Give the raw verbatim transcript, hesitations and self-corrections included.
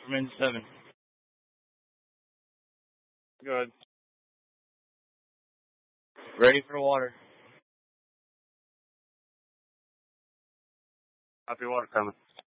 from engine seven. Good. Ready for water. Copy, water coming.